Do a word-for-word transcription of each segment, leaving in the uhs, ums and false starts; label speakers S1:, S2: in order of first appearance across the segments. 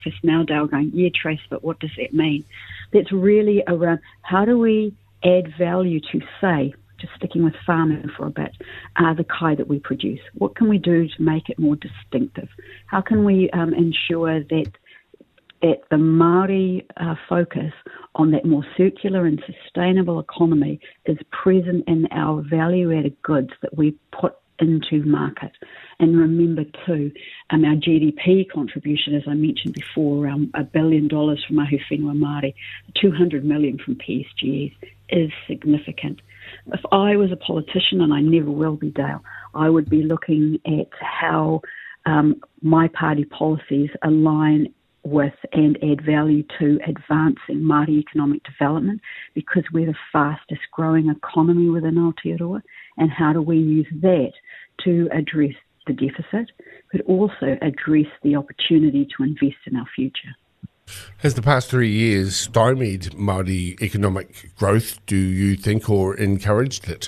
S1: now, Dale, going, yeah, Trace, but what does that mean? That's really around how do we add value to, say, just sticking with farming for a bit, uh, the kai that we produce. What can we do to make it more distinctive? How can we um, ensure that that the Māori uh, focus on that more circular and sustainable economy is present in our value-added goods that we put into market? And remember too, um, our G D P contribution, as I mentioned before, around a billion dollars from Ahu Whenua Māori, two hundred million from P S G S, is significant. If I was a politician, and I never will be, Dale, I would be looking at how um, my party policies align with and add value to advancing Māori economic development, because we're the fastest growing economy within Aotearoa, and how do we use that to address the deficit, but also address the opportunity to invest in our future.
S2: Has the past three years stymied Māori economic growth, do you think, or encouraged it?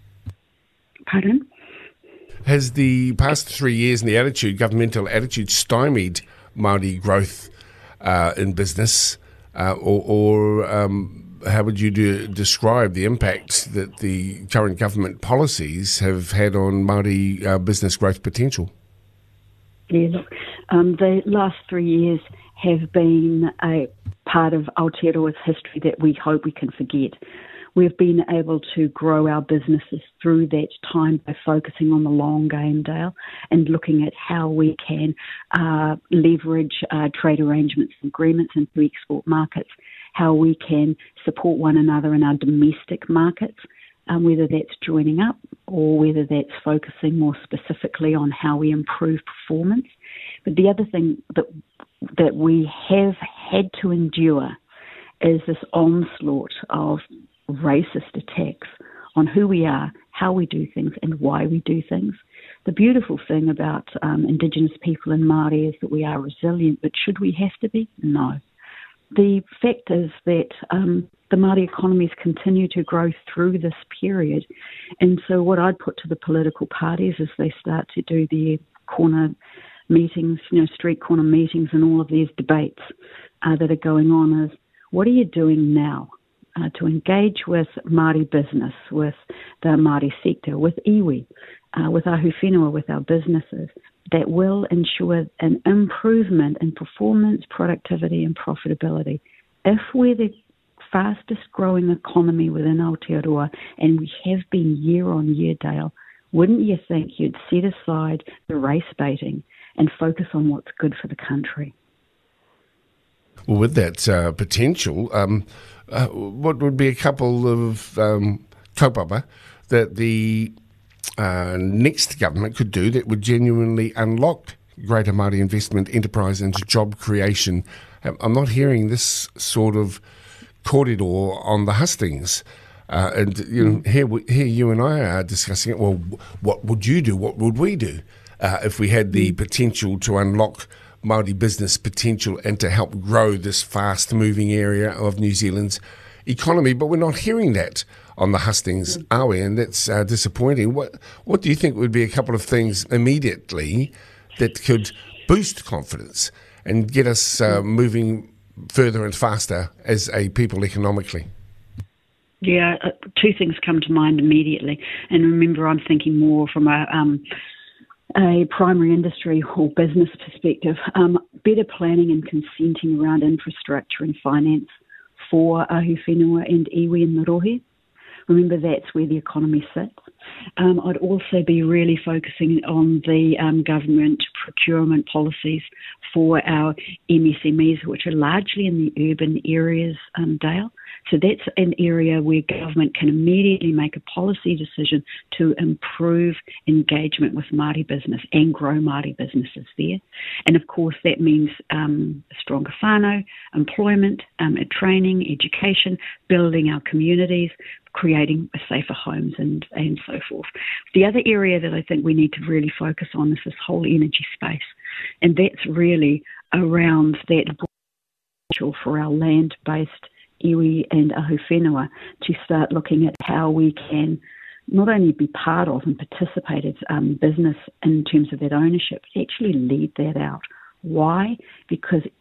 S1: Pardon?
S2: Has the past three years and the attitude, governmental attitude, stymied Māori growth uh, in business, uh, or, or um, how would you do, describe the impact that the current government policies have had on Māori uh, business growth potential?
S1: Yeah, look, um, the last three years have been a part of Aotearoa's history that we hope we can forget. We've been able to grow our businesses through that time by focusing on the long game, Dale, and looking at how we can uh, leverage uh, trade arrangements and agreements into export markets, how we can support one another in our domestic markets, um, whether that's joining up or whether that's focusing more specifically on how we improve performance. But the other thing that that we have had to endure is this onslaught of racist attacks on who we are, how we do things, and why we do things. The beautiful thing about um, Indigenous people and Māori is that we are resilient, but should we have to be? No. The fact is that um, the Māori economies continue to grow through this period, and so what I'd put to the political parties as they start to do their corner meetings, you know, street corner meetings and all of these debates uh, that are going on is, what are you doing now uh, to engage with Māori business, with the Māori sector, with iwi, uh, with Ahu Whenua, with our businesses, that will ensure an improvement in performance, productivity and profitability? If we're the fastest growing economy within Aotearoa, and we have been year on year, Dale, wouldn't you think you'd set aside the race baiting and focus on what's good for the country?
S2: Well, with that uh, potential, um, uh, what would be a couple of um, kaupapa that the uh, next government could do that would genuinely unlock greater Māori investment, enterprise and job creation? I'm not hearing this sort of corridor on the hustings. Uh, and you know, here, we, here you and I are discussing it. Well, what would you do? What would we do uh, if we had the potential to unlock Māori business potential and to help grow this fast-moving area of New Zealand's economy? But we're not hearing that on the hustings, are we? And that's uh, disappointing. What What do you think would be a couple of things immediately that could boost confidence and get us uh, moving further and faster as a people economically?
S1: Yeah, uh, two things come to mind immediately. And remember, I'm thinking more from a um, a primary industry or business perspective. Um, better planning and consenting around infrastructure and finance for Ahu Whenua and iwi and Morohe. Remember, that's where the economy sits. Um, I'd also be really focusing on the um, government procurement policies for our M S M Es, which are largely in the urban areas, um, Dale. So that's an area where government can immediately make a policy decision to improve engagement with Māori business and grow Māori businesses there. And of course, that means um, stronger whānau, employment, um, training, education, building our communities, creating safer homes and, and so forth. The other area that I think we need to really focus on is this whole energy space. And that's really around that potential for our land-based iwi and Ahu Whenua to start looking at how we can not only be part of and participate as um, business in terms of that ownership, but actually lead that out. Why? Because